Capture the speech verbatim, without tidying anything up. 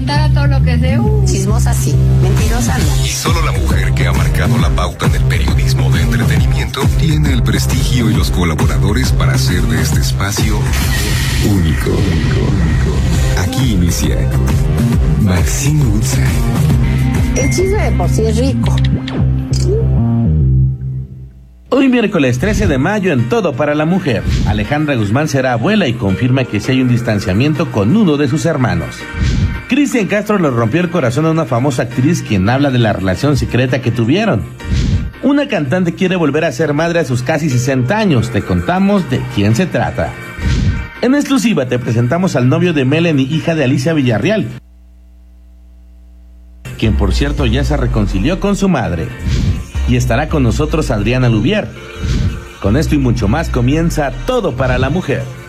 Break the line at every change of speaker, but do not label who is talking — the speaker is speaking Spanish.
contara todo lo que sé. Uh.
Chismosa sí, mentirosa no.
Y solo la mujer que ha marcado la pauta en el periodismo de entretenimiento tiene el prestigio y los colaboradores para hacer de este espacio único. Aquí inicia Maxine Woodside.
El chisme de por sí es rico.
Hoy miércoles trece de mayo en Todo para la Mujer, Alejandra Guzmán será abuela y confirma que sí hay un distanciamiento con uno de sus hermanos. Cristian Castro le rompió el corazón a una famosa actriz quien habla de la relación secreta que tuvieron. Una cantante quiere volver a ser madre a sus casi sesenta años, te contamos de quién se trata. En exclusiva te presentamos al novio de Melanie, hija de Alicia Villarreal, quien por cierto ya se reconcilió con su madre. Y estará con nosotros Adriana Lubier. Con esto y mucho más comienza Todo para la Mujer.